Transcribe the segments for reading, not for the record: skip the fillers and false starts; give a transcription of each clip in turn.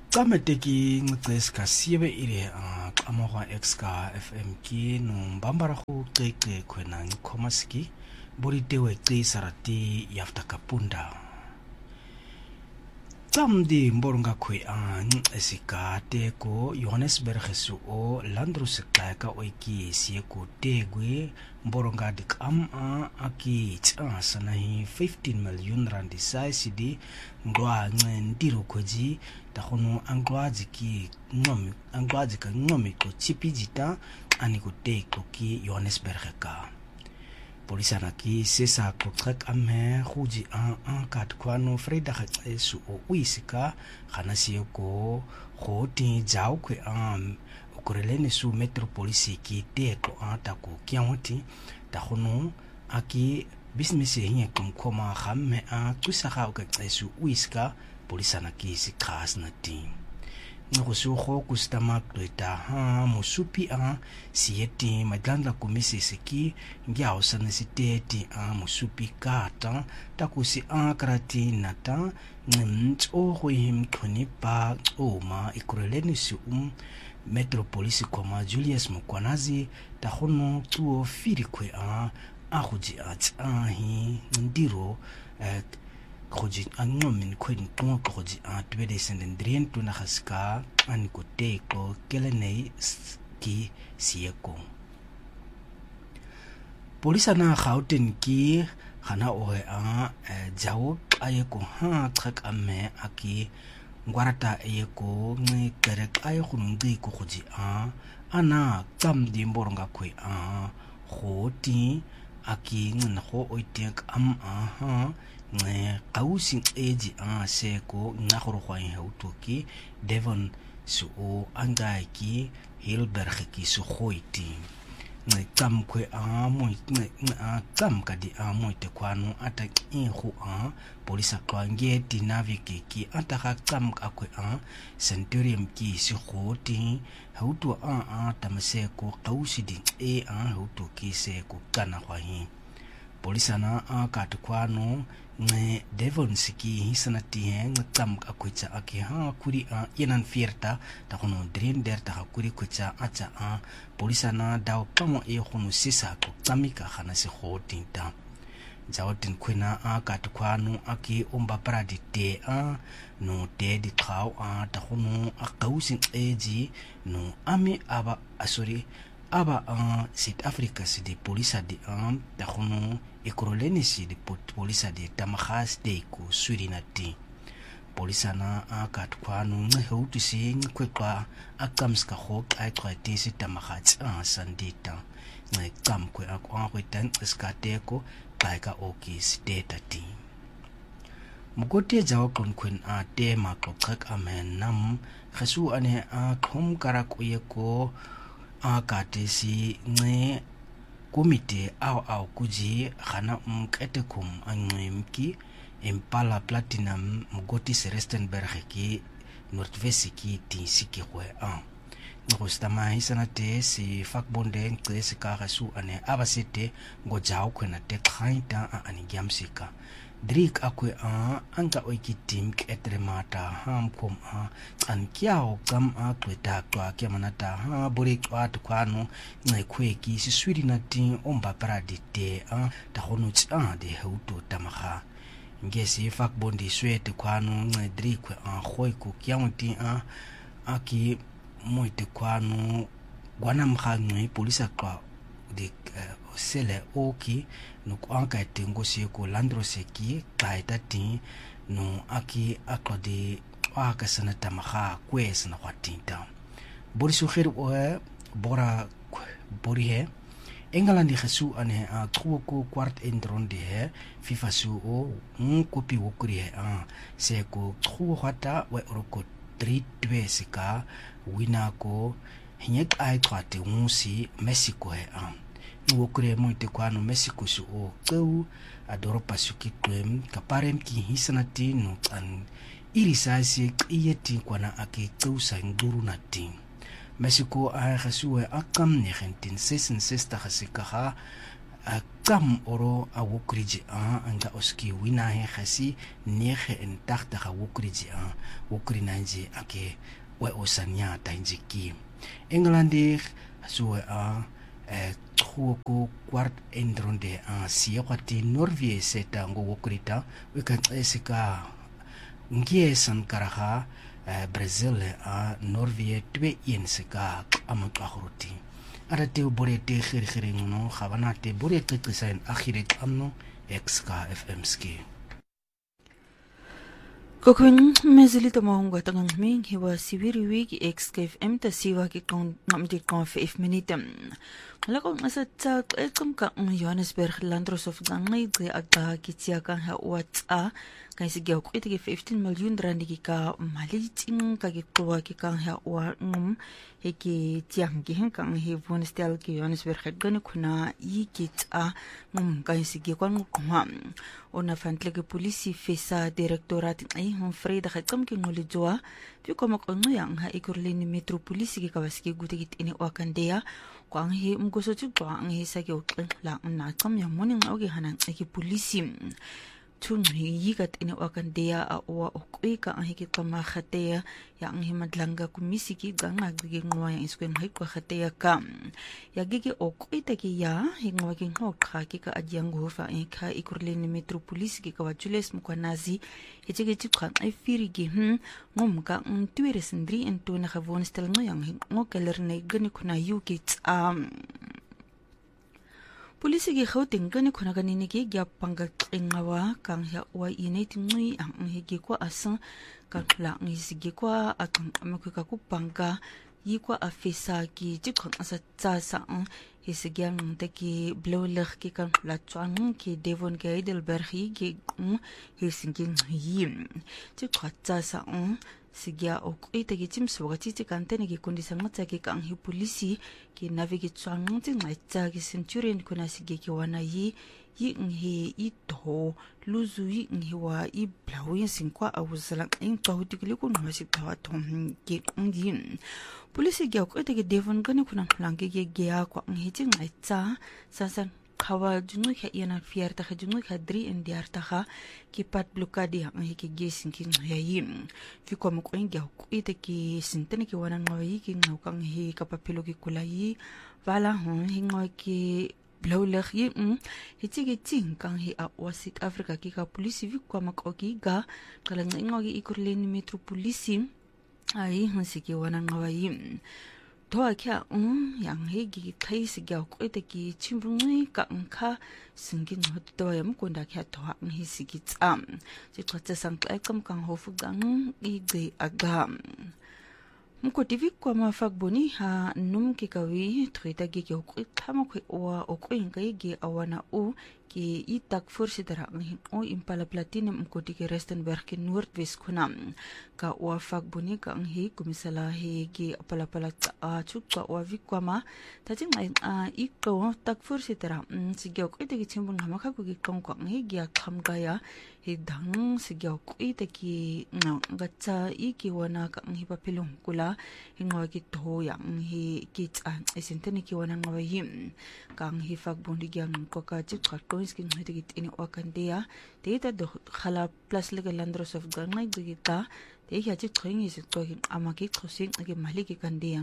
Kameteki nceska siebe ile amogwa exka FM ki no mbambara go qeqe khwena ngikhomaski boritewe qisarati yafta kapunda Tamdi mboronga kwe esika teko Johannesburg su o Landrus kaka oiki sieko tegwe mboronga dik aki sanahi 15 million rand size di ngwa ndiro koji tahono angwazi ka ngomi ko chipijita ani ko teko ki Johannesburg ka Polisana ki sesa ko trek ame huji kat kwano freda su o uisika khanasi ko khoti jaw kwe ukurelene su metropolisi ki teko ta ko kyawti ta khono aki business hinye kumkoma khamme tusaka ka su uisika polisana ki sikhas na tin Ngusuho kustama kweta musupi sieti madlandla kumisi siki ngiao sana siteti musupi kata takusi karati nata nto him kunipa oma ikureleni si metropolisi koma Julius Mukwanazi tahono tuo firikwe ahuji hi ndiro Koji angomin kwen tongo koji twede sendendrien tuna haska anikote ko kelenei ki sieko. Polisa na Gauteng ki hana ohe jawo ayeko trek ame aki ngwarata ayeko nge kerek ayeko ngi ko koji ana tamdi mboronga kwe khoti aki nho oitek kausi eji seko ngakoro kwa hautoki Devon su o angaiki Hilberg ki su hoiti tam kwe tam kadi moite kwano ata inhu polisa kwange ti navike ki ata tam akwe centurion ki su hoti hauto tamaseko kausi di hautoki seko kana kwa hi polisa na katukwano Devon siki hisanati ngam akwicha aki kuri yenan fierta ta kono drin der ta kuri kwicha acha polisa na daw pamo khono sisa ko tamika khana se khotinta jawatin kwena katukwano aki umba paradi te no te di khaw ta kono akausin eji no ami aba asori aba South Africa si di polisa di ta kono ikuroleni si di polisa di tamakhas de ko surinati polisa na katkwano ngehoutu si nkwekwa akamska khok aitrati si tamakhats sandita ngekam kwe akwankwetan iskateko kaika oki stetati mugote jawo konkwen te maklokak amen nam khasu ane khom karak uyeko katesi nge komite au kuji khana mketekum angmki Impala Platinum mugoti Serestenberg ki Northwest ki tinsiki kwe ngostama hisanate si fakbonde nklesi karasu ane abasete ngojao kwena te khaita ani gyamsika Drik akwe anga oiki tim ketremata hamkom an kiao kam kweta kwa kiamanata bori kwa tukwano ngekwe ki siswiri nati omba paradite ta hono de hauto tamaha ngesi fakbondi swete kwano ngedrikwe khoiku kiamuti aki moite kwano gwanamkhangwe polisa kwa de sele oki no kwanka tengosi ko landroseki kaitati no aki akode aka sanata maha kwes na kwatinta borisu khir bora borihe Engalandi khasu ane ko kwart endronde he FIFA su o kopi wokuri he se ko khata we oroko 3-2 sika wina ko hinyek ai kwate musi Mexico he wokure moite kwano Mexico su o keu adoro pasuki kwem kaparem ki hisanati no an irisasi iyeti kwana ake keu sa nguru nati Mexico khasu akam 1966 khasika Kam oro a wukriji anga oski wina he khasi nehe entakta ha wukriji wukri nanji ake we osanya tainjiki Englandi suwe tchuko kwart endronde siyakwati Norvie seta ngo wukrita wekan esika ngie sankaraha Brazil Norvie twe yensika amakahruti Arate borete khiri no khabanate borete qisain akhirit amno XKFM ski Kokun mezilito mahunga tangang ming hiwa siwiri wiki XKFM ta siwa ki kong ngamdi kong 5 minute Malakong asa tsak ekam ka Johannesburg Landros of Gangai gri aga kitia kan ha watsa kan sigyaw ko iti 15 million rand ki ka maliting ka gitwa ki kan ha wa heki tiang ki hen kan he vonestel ki Johannesburg gani kuna yikita kan sigyaw kan kuma ona fantlege polisi fesa direktorat ai Vrede gekam ki ngolejwa pi komak yang ha ikurlini metropolisi ki kawaski gutigit ini wakandea kwang he mgoso chu kwang he sa ki la na kam ya morning ogi hanan ki polisi tun yigat ini wakandea a wa okui ka he ki kama khatea yang he madlanga kumisi ki ganga gi ngwa yang iskwen hai kwa khatea kam ya gi okui ta ki ya he ngwa ki ngokha ki ka adyang go fa ka ikurlini metropolisi ki kawajules mukwanazi Echege chikwa ay firigi ngomka tuwere sindri ento na gewoon stel ngoyang ngokeler ne gani kuna yukit Polisi gi khawting gani kuna ganini gi gyap pangal ngawa kang ya wa inait ngui ang higi kwa asang kang la ngi sigi kwa akang amakuka ku panga yikwa afisa ki chikwa asa tsasa Hisigyang taki blauwelig ki kan latwang ki Devon ki Heidelberg ki hisinging yim. Chikwatsa sa sigya ok itagi chimso wakati kante ki kondisang matsa ki kang hi polisi ki navigi twang ting maitsa ki centurion kuna sigya ki wana yi nghi ito luzu yi nghi wa I blau yin singkwa awuzalang ing tahutikili kuna masik tawatom ki yin. Polisi gyok ite ki Devon gani kuna langki ki gya kwa nghi ngaitsa sasan kawa jungu ka iana fierta ka jungu ka dri indiarta ka ki pat blokadi ang ki gising ki ngayim fi kwa mo koin gyok ite ki sintene ki wana ngayi ki ngawkang hi kapapilo ki kulayi wala hingoy ki blauwelig yi hitigi ting kang hi wasit Afrika ki ka polisi vi kwa makoki ga kalang ngogi ikurleni metropolisi ai hansiki wana ngawayim toa kya yang hegi kai sigya ko ite ki chimbungi ka angka singin hotto yam kunda kya toa ngi sigi tsam si twatsa sang kam kang hofu gang I ge agam Mko TV kwa mafagboni ha num ki kawi trita gi ko tama ko wa o ko ingai gi awana o ki itak forsidara ngi o impala platinum mko ki Rustenburg ki Noordwes kunam ka wa fagboni ka ngi kumisala he gi apala chukwa wa vikwama tajing ai iko tak forsidara sigyo ko ite gi chimbun hamaka ko gi kongko ngi gi khamgaya he dang sigyo ko ite ki ngatsa iki wana ka ngi papilong kula hingaw ki to yang hi kitsan isintene ki wana ngawahim kang hi fagbondi gyang ko ka chikwa coins kin hitigit ini wakandea data do khala plus legal Landros of Gangai digita te ya chikwa ngi sitko hin amaki khosing age maliki kandea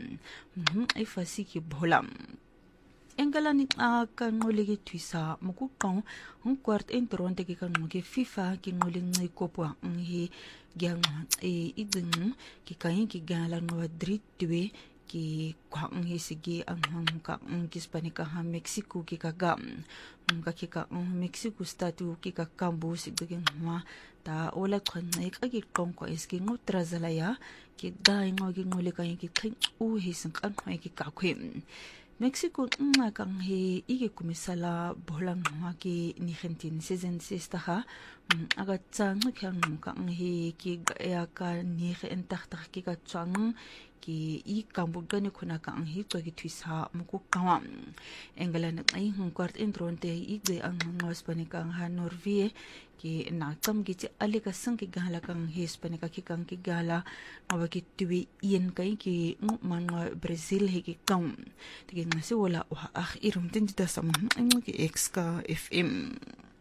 ai fasi ki bholam Engalani kan ngoligi twisa mukukong kwart entronte ki kan ngogi FIFA ki ngoling ngai kopwa ngi gyang iding ki kain ki gala ngwa dritwe ki kwang hisigi ang ka kispanika ha Mexico ki kagam ka ki ka Mexico statu ki ka kambu sigdegen ma ta ola khan ngai ka ki kong ko iski ngotra zalaya ki dai ngogi ngole kain ki khin hisang kan ki ka khwem Mexico kang he ige kumisala bolang ki ni Argentina season sista ha aga tsang kang kang he ki ya ka ni entak ki ka tsang ki I kambugani khona ka ang hito ki twisa mukukawa engala na ay kwart intronte igde ang Hispanic ang ha Norvie ki nakam ki alika sang ki gala kang Hispanic ki kang ki gala awa ki tuwi ien kay ki mga Brazil hiki kang tigi ngasi wala wa irum tin dita sa mga ki ex ka FM